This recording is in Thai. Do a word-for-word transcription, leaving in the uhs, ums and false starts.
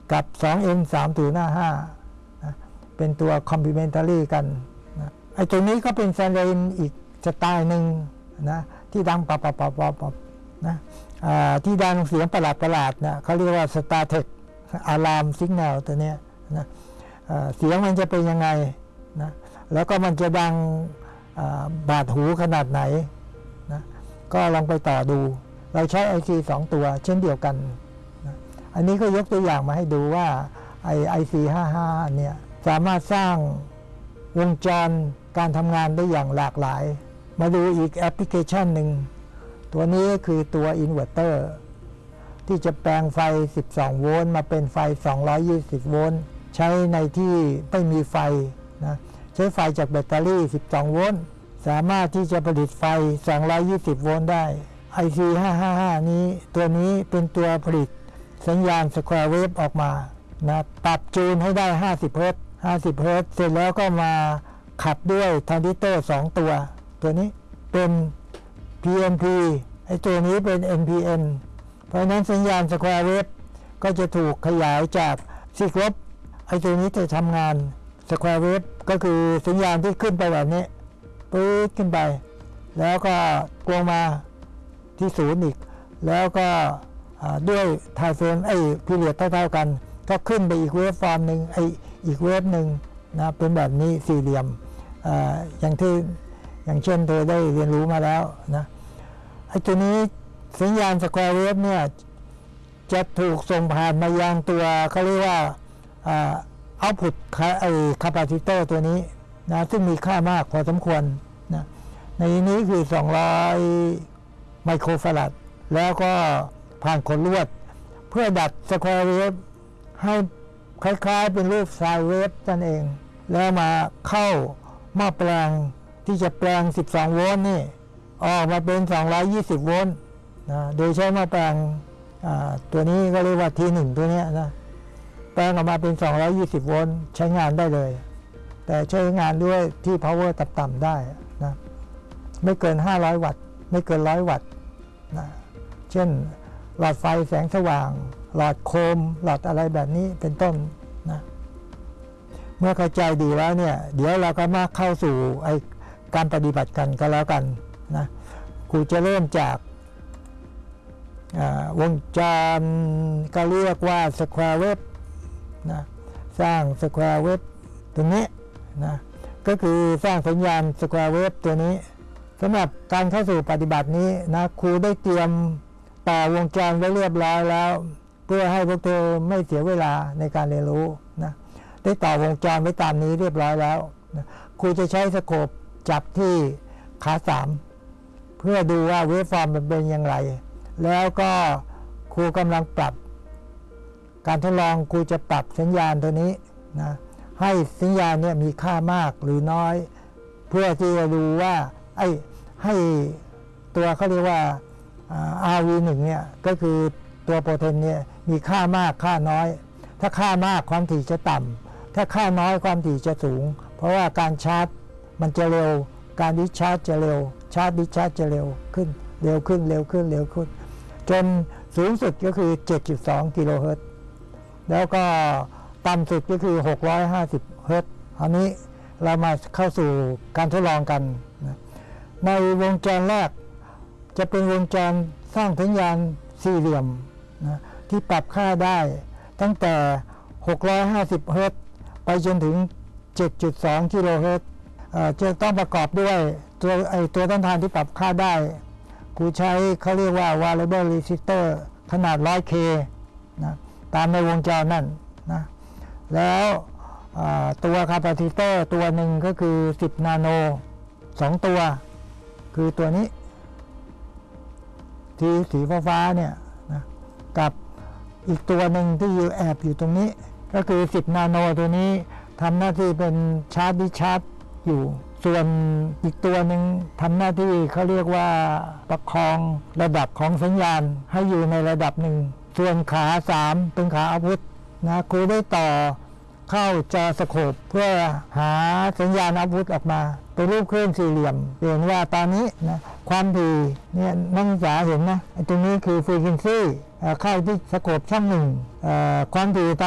กับ สอง เอ็ม สาม ศูนย์ ห้า ห้า นะเป็นตัว complementary กันนะไอ้ตัวนี้ก็เป็นไซเรนอีกสไตล์หนึ่งนะที่ดังปับปับปับปับนะที่ดังเสียงประหลาดประหลาดนะเขาเรียกว่า StarTech Alarm Signal ตัวเนี้ยนะเสียงมันจะเป็นยังไงนะแล้วก็มันจะดังบาดหูขนาดไหนนะก็ลองไปต่อดูเราใช้ ไอ ซี สองตัวเช่นเดียวกันนะอันนี้ก็ยกตัวอย่างมาให้ดูว่าไอ ไอ ซี ห้าสิบห้าเนี่ยสามารถสร้างวงจรการทำงานได้อย่างหลากหลายมาดูอีกแอปพลิเคชันหนึ่งตัวนี้คือตัวอินเวอร์เตอร์ที่จะแปลงไฟสิบสองโวลต์มาเป็นไฟสองร้อยยี่สิบโวลต์ใช้ในที่ไม่มีไฟนะใช้ไฟจากแบตเตอรี่สิบสองโวลต์สามารถที่จะผลิตไฟสองร้อยยี่สิบโวลต์ได้ ไอ ซี ห้าสิบห้า นี้ตัวนี้เป็นตัวผลิตสัญญาณสแควร์เวฟออกมานะปรับจูนให้ได้ห้าสิบเฮิรตซ์ห้าสิบเฮิรตซ์เสร็จแล้วก็มาขับด้วยทรานซิสเตอร์สองตัวตัวนี้เป็น พี เอ็น พี ไอตัวนี้เป็น เอ็น พี เอ็น เพราะนั้นสัญญาณสแควร์เวฟก็จะถูกขยายจากซีกลบไอตัวนี้จะทำงานสแควร์เวฟก็คือสัญญาณที่ขึ้นไปแบบนี้ปื๊ดขึ้นไปแล้วก็กวงมาที่ศูนย์อีกแล้วก็ด้วยไทม์เฟรมไอพีเรียดเท่าๆกันก็ขึ้นไปอีกเวฟฟอร์มหนึ่งไออีกเวฟหนึ่งนะเป็นแบบนี้สี่เหลี่ยม อ, อย่างที่อย่างเช่นเธอได้เรียนรู้มาแล้วนะไอ้ตัวนี้สัญญาณสแควร์เวฟเนี่ยจะถูกส่งผ่านมายังตัวเขาเรียกว่าเอาท์พุตไอ้คาปาซิเตอร์ตัวนี้นะซึ่งมีค่ามากพอสมควรนะในนี้คือสองร้อยไมโครฟาราดแล้วก็ผ่านขนลวดเพื่อดัดสแควร์เวฟให้คล้ายๆเป็นรูปไซน์เวฟนั่นเองแล้วมาเข้าหม้อแปลงที่จะแปลงสิบสองโวลต์นี่ออกมาเป็นสองร้อยยี่สิบโวลต์นะโดยใช้หม้อแปลงตัวนี้ก็เรียกว่า ที หนึ่ง ตัวนี้นะแปลงออกมาเป็นสองร้อยยี่สิบโวลต์ใช้งานได้เลยแต่ใช้งานด้วยที่ power ต่ำๆได้นะไม่เกินห้าร้อยวัตต์ไม่เกินหนึ่งร้อยวัตต์นะเช่นหลอดไฟแสงสว่างหลอดโคมหลอดอะไรแบบนี้เป็นต้นนะเมื่อเข้าใจดีแล้วเนี่ยเดี๋ยวเราก็มาเข้าสู่ไอ้การปฏิบัติกันก็แล้วกันนะครูจะเริ่มจากวงจรก็เรียกว่าสแควร์เวฟนะสร้างสแควร์เวฟตัวนี้นะก็คือสร้างสัญญาณสแควร์เวฟตัวนี้สำหรับการเข้าสู่ปฏิบัตินี้นะครูได้เตรียมต่อวงจรไว้เรียบร้อยแล้วเพื่อให้พวกเธอไม่เสียเวลาในการเรียนรู้นะได้ต่อวงจรไว้ตามนี้เรียบร้อยแล้วนะครูจะใช้สโคปจับที่ขาสามเพื่อดูว่าเวฟฟอร์มมันเป็นอย่างไรแล้วก็ครูกำลังปรับการทดลองครูจะปรับสัญญาณตัวนี้นะให้สัญญาณเนี่ยมีค่ามากหรือน้อยเพื่อที่จะดูว่าไอ้ให้ตัวเขาเรียกว่า อาร์ วี หนึ่ง เนี่ยก็คือตัวโปรเทนเนี่ยมีค่ามากค่าน้อยถ้าค่ามากความถี่จะต่ำถ้าค่าน้อยความถี่จะสูงเพราะว่าการชาร์จมันจะเร็วการดิสชาร์จจะเร็วชาร์จดิสชาร์จจะเร็วขึ้นเร็วขึ้นเร็วขึ้นเร็วขึ้นจนสูงสุดก็คือ เจ็ดจุดสอง กิโลเฮิรตซ์แล้วก็ต่ำสุดก็คือหกร้อยห้าสิบเฮิรตซ์อันนี้เรามาเข้าสู่การทดลองกันนะในวงจรแรกจะเป็นวงจรสร้างสัญญาณสี่เหลี่ยมนะที่ปรับค่าได้ตั้งแต่หกร้อยห้าสิบเฮิรตซ์ไปจนถึง เจ็ดจุดสอง กิโลเฮิรตซ์จะต้องประกอบด้วยตัวไอตัวต้านทานที่ปรับค่าได้ครูใช้เขาเรียกว่า variable resistor ขนาด หนึ่งร้อย เค นะตามในวงจรนั่นนะแล้วตัวคาปาซิเตอร์ตัวหนึ่งก็คือสิบนาโนสองตัวคือตัวนี้ที่สีฟ้าๆเนี่ยนะกับอีกตัวหนึ่งที่อยู่แอบอยู่ตรงนี้ก็คือสิบนาโนตัวนี้ทำหน้าที่เป็นชาร์จดิชาร์จอยู่ส่วนอีกตัวหนึ่งทำหน้าที่เขาเรียกว่าประคองระดับของสัญญาณให้อยู่ในระดับหนึ่งส่วนขาสามเป็นขาอาวุธนะครูได้ต่อเข้าจอสโคปเพื่อหาสัญญาณอาวุธออกมาเป็นรูปคลื่นสี่เหลี่ยมเห็นว่าตอนนี้นะความถี่เนี่ยนักศึกษาเห็นนะตรงนี้คือฟรีเควนซี่เข้าที่สโคปช่องหนึ่งความถี่